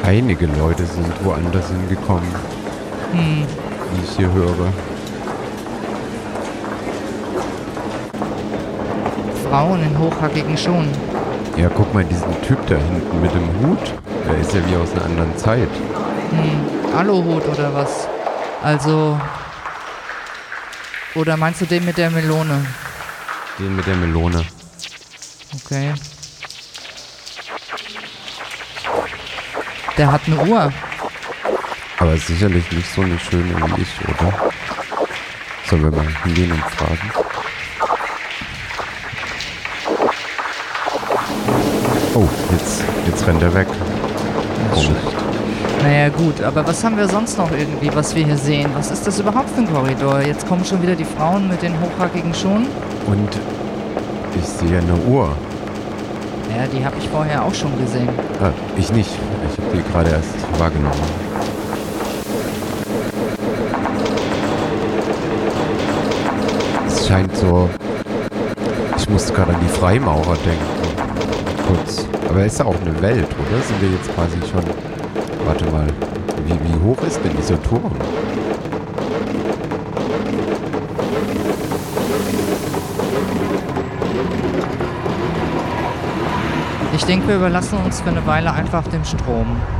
einige Leute sind woanders hingekommen, wie ich hier höre. Frauen in hochhackigen Schuhen. Ja, guck mal, diesen Typ da hinten mit dem Hut. Der ist ja wie aus einer anderen Zeit. Aluhut oder was? Also... Oder meinst du den mit der Melone? Den mit der Melone. Okay. Der hat eine Uhr. Aber sicherlich nicht so eine schöne wie ich, oder? Sollen wir mal hingehen und fragen? Oh, jetzt rennt er weg. Komisch. Naja gut, aber was haben wir sonst noch irgendwie, was wir hier sehen? Was ist das überhaupt für ein Korridor? Jetzt kommen schon wieder die Frauen mit den hochhackigen Schuhen. Und ich sehe eine Uhr. Ja, die habe ich vorher auch schon gesehen. Ah, ich nicht. Ich habe die gerade erst wahrgenommen. Es scheint so... Ich musste gerade an die Freimaurer denken. Kurz. Aber ist ja auch eine Welt, oder? Sind wir jetzt quasi schon... Warte mal. Wie hoch ist denn dieser Turm? Ich denke, wir überlassen uns für eine Weile einfach dem Strom.